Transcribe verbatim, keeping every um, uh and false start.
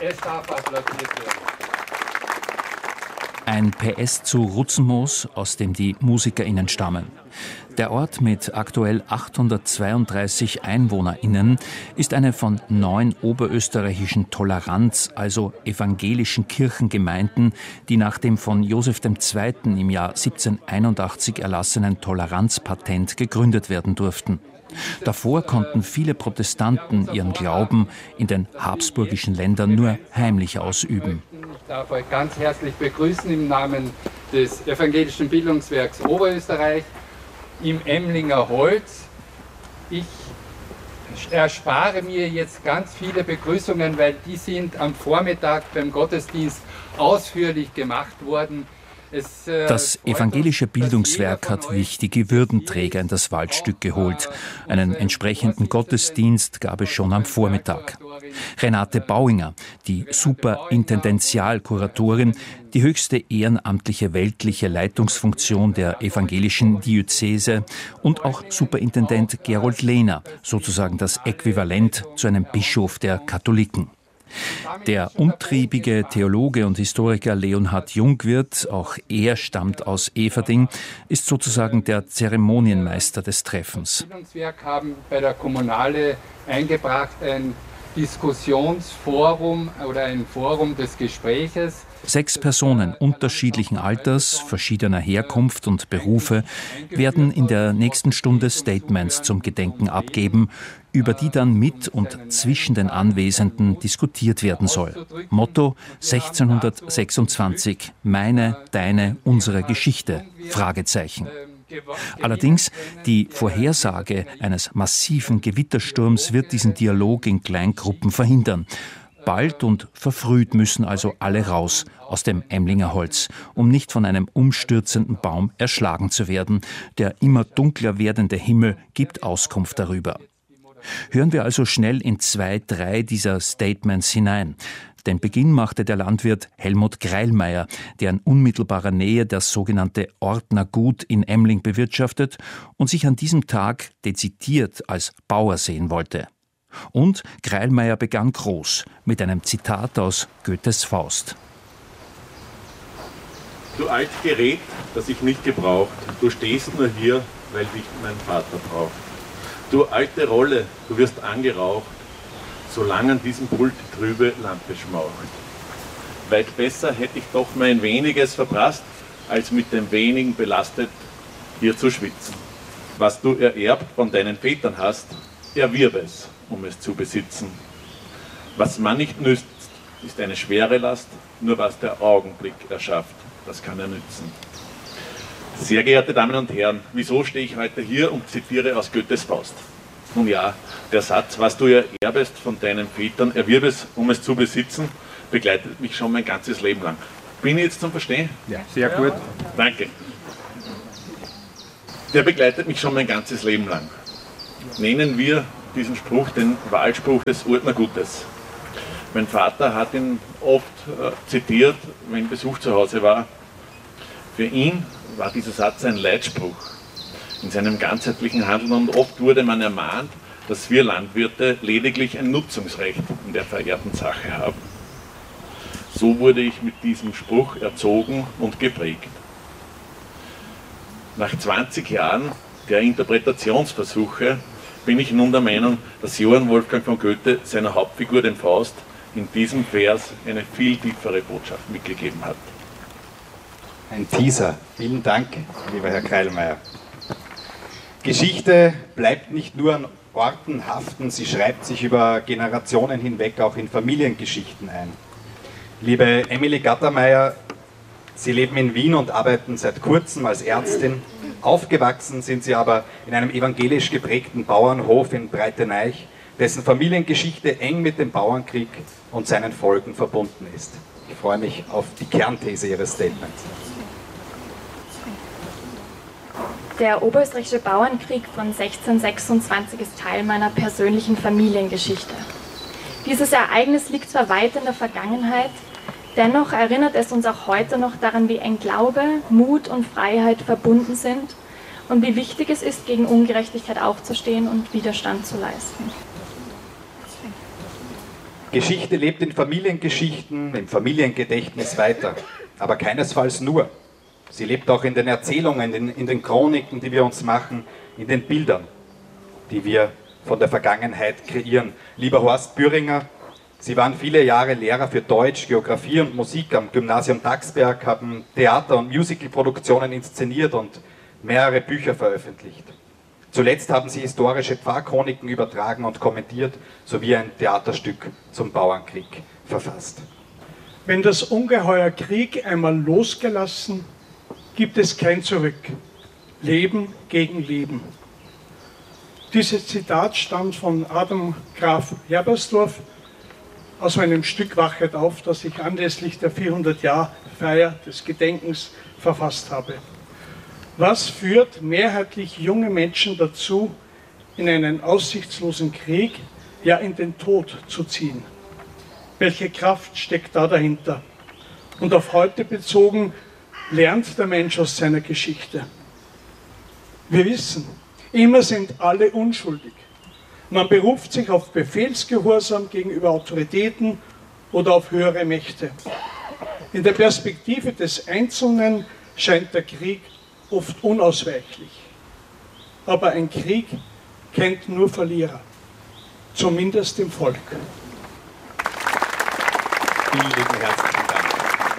Es darf applaudiert werden. Ein P S zu Rutzenmoos, aus dem die MusikerInnen stammen. Der Ort mit aktuell achthundertzweiunddreißig EinwohnerInnen ist eine von neun oberösterreichischen Toleranz-, also evangelischen Kirchengemeinden, die nach dem von Joseph der Zweite. Im Jahr siebzehnhunderteinundachtzig erlassenen Toleranzpatent gegründet werden durften. Davor konnten viele Protestanten ihren Glauben in den habsburgischen Ländern nur heimlich ausüben. Ich darf euch ganz herzlich begrüßen im Namen des Evangelischen Bildungswerks Oberösterreich im Emlinger Holz. Ich erspare mir jetzt ganz viele Begrüßungen, weil die sind am Vormittag beim Gottesdienst ausführlich gemacht worden. Es, äh, das evangelische Bildungswerk hat wichtige Würdenträger in das Waldstück geholt. Einen entsprechenden Gottesdienst gab es schon am Vormittag. Renate Bauinger, die Superintendenzialkuratorin, die höchste ehrenamtliche weltliche Leitungsfunktion der evangelischen Diözese, und auch Superintendent Gerold Lehner, sozusagen das Äquivalent zu einem Bischof der Katholiken. Der umtriebige Theologe und Historiker Leonhard Jungwirth, auch er stammt aus Everding, ist sozusagen der Zeremonienmeister des Treffens. Das Bildungswerk haben bei der Kommunale eingebracht ein Diskussionsforum oder ein Forum des Gespräches. Sechs Personen unterschiedlichen Alters, verschiedener Herkunft und Berufe werden in der nächsten Stunde Statements zum Gedenken abgeben, über die dann mit und zwischen den Anwesenden diskutiert werden soll. Motto sechzehnhundertsechsundzwanzig: Meine, deine, unsere Geschichte? Fragezeichen. Allerdings, die Vorhersage eines massiven Gewittersturms wird diesen Dialog in Kleingruppen verhindern. Bald und verfrüht müssen also alle raus aus dem Emlinger Holz, um nicht von einem umstürzenden Baum erschlagen zu werden. Der immer dunkler werdende Himmel gibt Auskunft darüber. Hören wir also schnell in zwei, drei dieser Statements hinein. Den Beginn machte der Landwirt Helmut Greilmeier, der in unmittelbarer Nähe das sogenannte Ortner Gut in Emling bewirtschaftet und sich an diesem Tag dezidiert als Bauer sehen wollte. Und Greilmeier begann groß mit einem Zitat aus Goethes Faust. Du alt Gerät, das ich nicht gebraucht, du stehst nur hier, weil dich mein Vater braucht. Du alte Rolle, du wirst angeraucht, solange an diesem Pult die trübe Lampe schmaucht. Weit besser hätte ich doch mein weniges verprasst, als mit dem wenigen belastet hier zu schwitzen. Was du ererbt von deinen Vätern hast, erwirb es, um es zu besitzen. Was man nicht nützt, ist eine schwere Last, nur was der Augenblick erschafft, das kann er nützen. Sehr geehrte Damen und Herren, wieso stehe ich heute hier und zitiere aus Goethes Faust? Nun ja, der Satz, was du ererbest von deinen Vätern, erwirb es, um es zu besitzen, begleitet mich schon mein ganzes Leben lang. Bin ich jetzt zum Verstehen? Ja, sehr gut. Danke. Der begleitet mich schon mein ganzes Leben lang. Nennen wir diesen Spruch den Wahlspruch des Ortner Gutes. Mein Vater hat ihn oft äh, zitiert, wenn Besuch zu Hause war. Für ihn war dieser Satz ein Leitspruch in seinem ganzheitlichen Handeln, und oft wurde man ermahnt, dass wir Landwirte lediglich ein Nutzungsrecht in der verehrten Sache haben. So wurde ich mit diesem Spruch erzogen und geprägt. Nach zwanzig Jahren der Interpretationsversuche bin ich nun der Meinung, dass Johann Wolfgang von Goethe seiner Hauptfigur, dem Faust, in diesem Vers eine viel tiefere Botschaft mitgegeben hat. Ein Teaser. Vielen Dank, lieber Herr Greilmeier. Geschichte bleibt nicht nur an Orten haften, sie schreibt sich über Generationen hinweg auch in Familiengeschichten ein. Liebe Emily Gattermeier, Sie leben in Wien und arbeiten seit kurzem als Ärztin. Aufgewachsen sind Sie aber in einem evangelisch geprägten Bauernhof in Breiteneich, dessen Familiengeschichte eng mit dem Bauernkrieg und seinen Folgen verbunden ist. Ich freue mich auf die Kernthese Ihres Statements. Der oberösterreichische Bauernkrieg von sechzehnhundertsechsundzwanzig ist Teil meiner persönlichen Familiengeschichte. Dieses Ereignis liegt zwar weit in der Vergangenheit, dennoch erinnert es uns auch heute noch daran, wie eng Glaube, Mut und Freiheit verbunden sind und wie wichtig es ist, gegen Ungerechtigkeit aufzustehen und Widerstand zu leisten. Geschichte lebt in Familiengeschichten, im Familiengedächtnis weiter, aber keinesfalls nur. Sie lebt auch in den Erzählungen, in, in den Chroniken, die wir uns machen, in den Bildern, die wir von der Vergangenheit kreieren. Lieber Horst Büringer, Sie waren viele Jahre Lehrer für Deutsch, Geografie und Musik am Gymnasium Daxberg, haben Theater- und Musicalproduktionen inszeniert und mehrere Bücher veröffentlicht. Zuletzt haben Sie historische Pfarrchroniken übertragen und kommentiert, sowie ein Theaterstück zum Bauernkrieg verfasst. Wenn das Ungeheuer Krieg einmal losgelassen, gibt es kein Zurück. Leben gegen Leben. Dieses Zitat stammt von Adam Graf Herbersdorf aus einem Stück Wachet auf, das ich anlässlich der vierhundert-Jahr-Feier des Gedenkens verfasst habe. Was führt mehrheitlich junge Menschen dazu, in einen aussichtslosen Krieg, ja in den Tod zu ziehen? Welche Kraft steckt da dahinter? Und auf heute bezogen, lernt der Mensch aus seiner Geschichte? Wir wissen, immer sind alle unschuldig. Man beruft sich auf Befehlsgehorsam gegenüber Autoritäten oder auf höhere Mächte. In der Perspektive des Einzelnen scheint der Krieg oft unausweichlich. Aber ein Krieg kennt nur Verlierer, zumindest im Volk. Vielen lieben Herzlichen